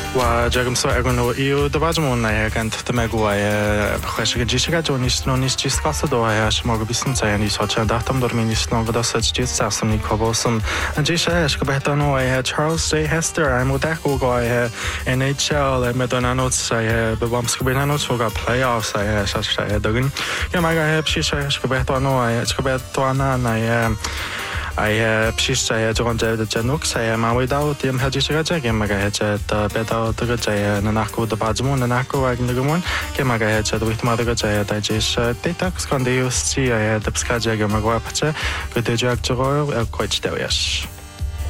وجاكم سؤال إنه إيو دباجمون كانت تماجوا خش جيشة جونيس نونيس جيس قصة دوها شما بيسن تاني سوتشا دهتم درمينيس نو ودا سج جيس ساسمني كوبوسم جيشة إيش كبهتانو إيه تشارلز جي هستر أنا متأكد إيه NHL مدونانوتس إيه ببامس كبينانوتس وقا بلاي أوفس إيه شاش إيه دقن كما إيه بشيشة إيش كبهتانو إيه إيش كبهتوانا إيه I precies 저건 제 녹사에 마위다우 팀 하지시가 저게 마가 해체 더 베더 더 저에 나나코도 바즈몬 나나코 아긴드고몬 게마가 해체 도 위트마다가 저에 다지시 데이터스 컨데유스지에 답스카제가 마고 아파체 그 대주학 저거 코치되어야시